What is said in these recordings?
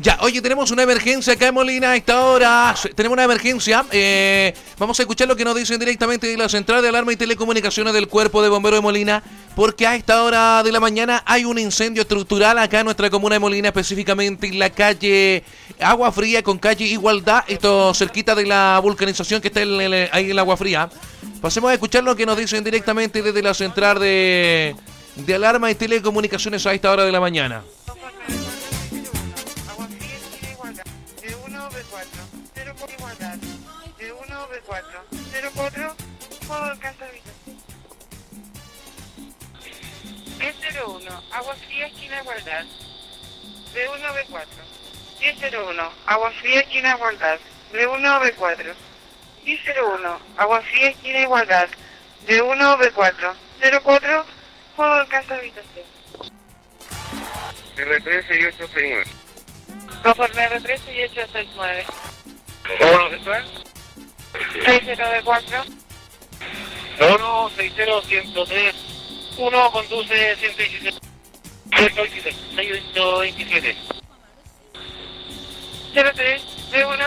Ya, oye, tenemos una emergencia acá en Molina a esta hora. Tenemos una emergencia. Vamos a escuchar lo que nos dicen directamente de la Central de Alarma y Telecomunicaciones del Cuerpo de Bomberos de Molina, porque a esta hora de la mañana hay un incendio estructural acá en nuestra comuna de Molina, específicamente en la calle Agua Fría con calle Igualdad, esto cerquita de la vulcanización que está ahí en la Agua Fría. Pasemos a escuchar lo que nos dicen directamente desde la Central de Alarma y Telecomunicaciones a esta hora de la mañana. B01, Agua Fría, esquina Igualdad. B1, B4. 1001, Agua Fría, esquina Igualdad. B1, B4. 1001, Agua Fría, esquina Igualdad. B1, B4. 04, fuego en casa habitación. R13 y 869. Conforme R13 y 869. ¿Cómo sexual? 60 B4. 160-103. 1 conduce 117. 127. 03 B1.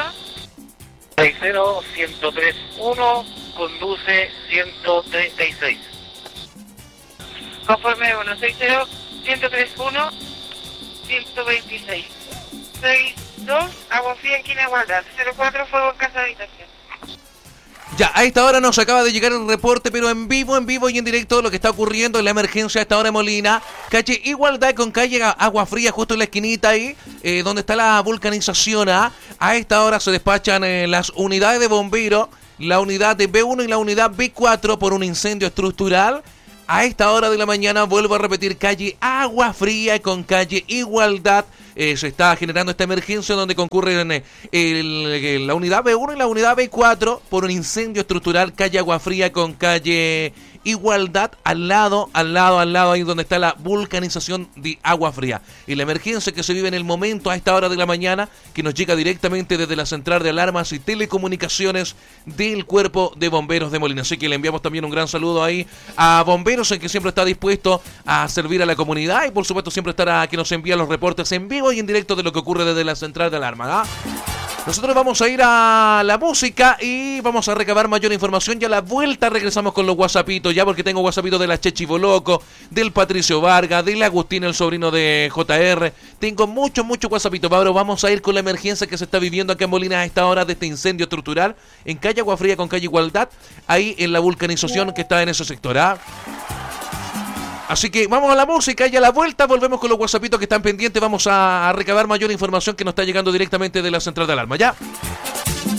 60-103. 1 conduce 136. Conforme 160 131 126. 62 Agua Fría, esquina Igualdad. 04 fuego en casa habitación. Ya, a esta hora nos acaba de llegar el reporte, pero en vivo y en directo, lo que está ocurriendo en la emergencia a esta hora en Molina, calle Igualdad con calle Agua Fría, justo en la esquinita ahí, donde está la vulcanización. A esta hora se despachan las unidades de bomberos, la unidad de B1 y la unidad B4 por un incendio estructural. A esta hora de la mañana, vuelvo a repetir, calle Agua Fría con calle Igualdad. Se está generando esta emergencia donde concurren la unidad B1 y la unidad B4 por un incendio estructural, calle Agua Fría con calle Igualdad, al lado, ahí donde está la vulcanización de Agua Fría. Y la emergencia que se vive en el momento a esta hora de la mañana, que nos llega directamente desde la Central de Alarmas y Telecomunicaciones del Cuerpo de Bomberos de Molina. Así que le enviamos también un gran saludo ahí a Bomberos, en que siempre está dispuesto a servir a la comunidad y por supuesto siempre estará que nos envía los reportes en vivo y en directo de lo que ocurre desde la Central de Alarma. Nosotros vamos a ir a la música y vamos a recabar mayor información. Ya a la vuelta regresamos con los whatsappitos, ya porque tengo whatsappitos de la Chechi Boloco, del Patricio Vargas, del Agustín, el sobrino de JR. Tengo muchos whatsappitos, Pablo. Vamos a ir con la emergencia que se está viviendo acá en Molina a esta hora de este incendio estructural en calle Agua Fría con calle Igualdad, ahí en la vulcanización que está en ese sector. Así que vamos a la música y a la vuelta volvemos con los whatsappitos que están pendientes. Vamos a recabar mayor información que nos está llegando directamente de la Central de Alarma. ¿Ya?